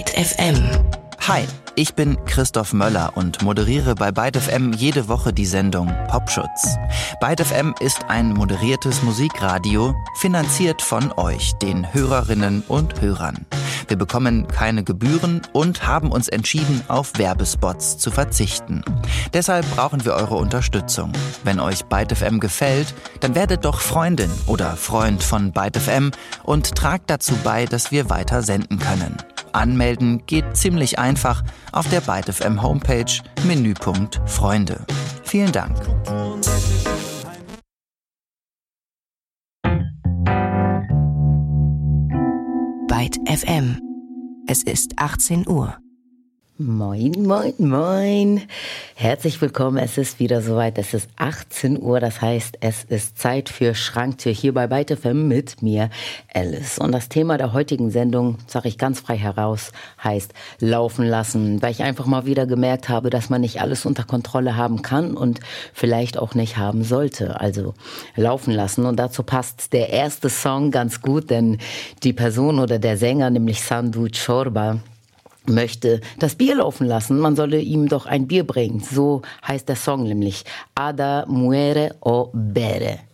Byte FM. Hi, ich bin Christoph Möller und moderiere bei Byte FM jede Woche die Sendung Popschutz. Byte FM ist ein moderiertes Musikradio, finanziert von euch, den Hörerinnen und Hörern. Wir bekommen keine Gebühren und haben uns entschieden, auf Werbespots zu verzichten. Deshalb brauchen wir eure Unterstützung. Wenn euch Byte FM gefällt, dann werdet doch Freundin oder Freund von Byte FM und tragt dazu bei, dass wir weiter senden können. Anmelden geht ziemlich einfach auf der Byte FM Homepage, Menüpunkt Freunde. Vielen Dank. Byte FM. Es ist 18 Uhr. Moin, moin, moin. Herzlich willkommen. Es ist wieder soweit. Es ist 18 Uhr. Das heißt, es ist Zeit für Schranktür hier bei Byte FM mit mir, Alice. Und das Thema der heutigen Sendung, sage ich ganz frei heraus, heißt laufen lassen. Weil ich einfach mal wieder gemerkt habe, dass man nicht alles unter Kontrolle haben kann und vielleicht auch nicht haben sollte. Also laufen lassen. Und dazu passt der erste Song ganz gut, denn die Person oder der Sänger, nämlich Sandu Chorba, möchte das Bier laufen lassen. Man solle ihm doch ein Bier bringen. So heißt der Song nämlich. Ada muere o bere.